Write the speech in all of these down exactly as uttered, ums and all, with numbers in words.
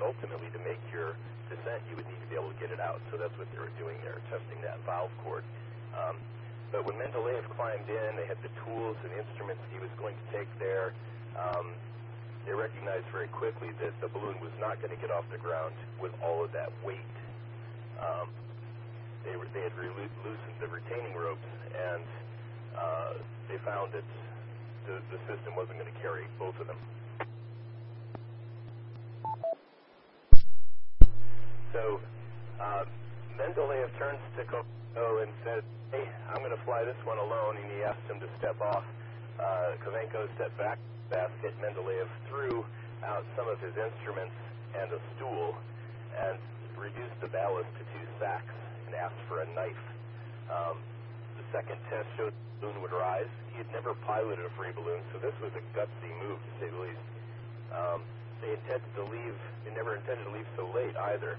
ultimately to make your descent, you would need to be able to get it out. So that's what they were doing there, testing that valve cord. Um, but when Mendeleev climbed in, they had the tools and instruments he was going to take there. Um, they recognized very quickly that the balloon was not going to get off the ground with all of that weight. Um, they, were, they had re loosened the retaining ropes, and uh, they found that the, the system wasn't going to carry both of them. So uh, Mendeleev turns to Kovenko and said, "Hey, I'm going to fly this one alone," and he asked him to step off. Uh, Kovenko stepped back to the basket. Mendeleev threw out some of his instruments and a stool and reduced the ballast to two sacks and asked for a knife. Um, the second test showed the balloon would rise. He had never piloted a free balloon, so this was a gutsy move, to say the least. Um, they intended to leave. They never intended to leave so late either.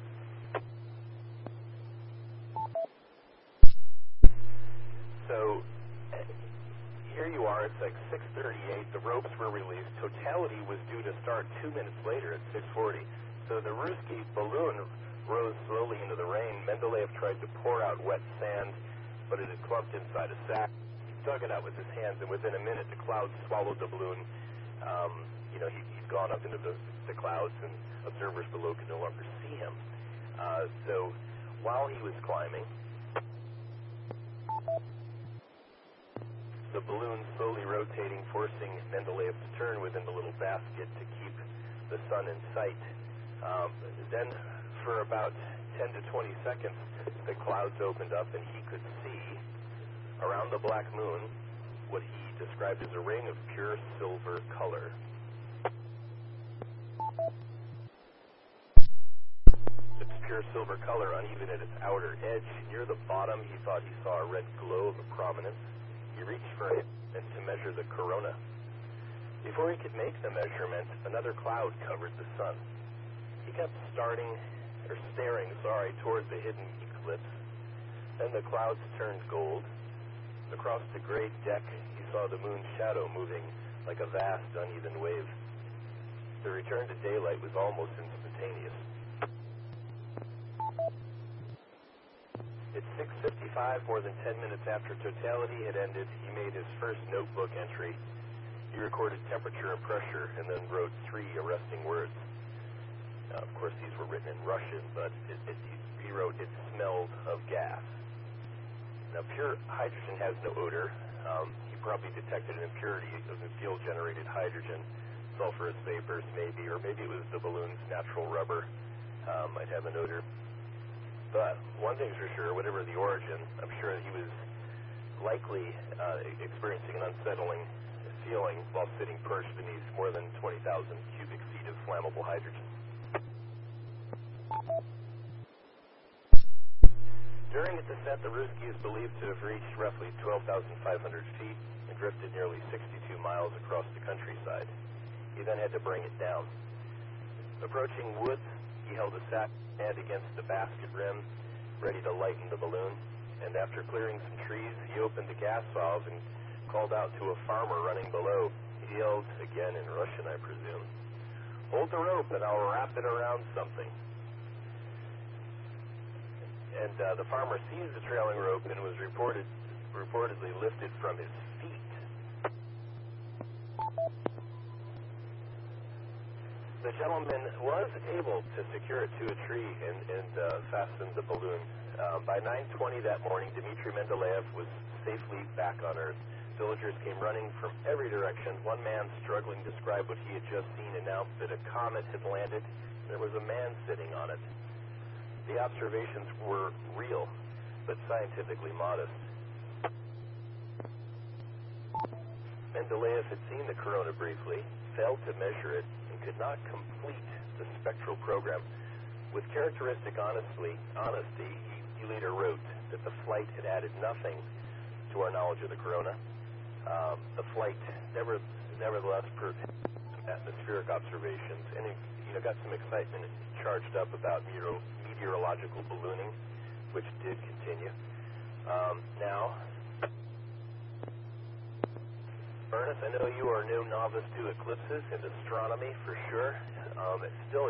So here you are, it's like six thirty-eight, the ropes were released, totality was due to start two minutes later at six forty. So the Ruski balloon rose slowly into the rain. Mendeleev tried to pour out wet sand, but it had clumped inside a sack. He dug it out with his hands, and within a minute the clouds swallowed the balloon. Um, you know, he, he'd gone up into the, the clouds, and observers below could no longer see him. Uh, so while he was climbing, the balloon slowly rotating, forcing Mendeleev to turn within the little basket to keep the sun in sight. Um, then, for about ten to twenty seconds, the clouds opened up and he could see around the black moon what he described as a ring of pure silver color. Its pure silver color, uneven at its outer edge. Near the bottom, he thought he saw a red glow of a prominence. He reached for it and to measure the corona. Before he could make the measurement, another cloud covered the sun. He kept starting, or staring, sorry, towards the hidden eclipse. Then the clouds turned gold. Across the gray deck, he saw the moon's shadow moving like a vast, uneven wave. The return to daylight was almost instantaneous. At six fifty-five, more than ten minutes after totality had ended, he made his first notebook entry. He recorded temperature and pressure and then wrote three arresting words. Now, of course, these were written in Russian, but it, it, he wrote, "It smelled of gas." Now, pure hydrogen has no odor. Um, he probably detected an impurity of the fuel-generated hydrogen, sulfurous vapors maybe, or maybe it was the balloon's natural rubber um, might have an odor. But one thing's for sure, whatever the origin, I'm sure he was likely uh, experiencing an unsettling feeling while sitting perched beneath more than twenty thousand cubic feet of flammable hydrogen. During the descent, the Ruski is believed to have reached roughly twelve thousand five hundred feet and drifted nearly sixty-two miles across the countryside. He then had to bring it down. Approaching woods, he held a sack hand against the basket rim, ready to lighten the balloon, and after clearing some trees, he opened the gas valve and called out to a farmer running below. He yelled, again in Russian, I presume, "Hold the rope and I'll wrap it around something." And uh, the farmer seized the trailing rope and was reported, reportedly lifted from his feet. The gentleman was able to secure it to a tree and, and uh, fasten the balloon. Uh, by nine twenty that morning, Dmitry Mendeleev was safely back on Earth. Villagers came running from every direction. One man, struggling to describe what he had just seen, announced that a comet had landed. There was a man sitting on it. The observations were real, but scientifically modest. Mendeleev had seen the corona briefly, failed to measure it, and could not complete the spectral program. With characteristic honestly, honesty, he, he later wrote that the flight had added nothing to our knowledge of the corona. Um, the flight never, nevertheless proved some atmospheric observations, and it, you know, got some excitement charged up about meteor, meteorological ballooning, which did continue. Um, now, Ernest, I know you are no novice to eclipses and astronomy for sure. Um, it's still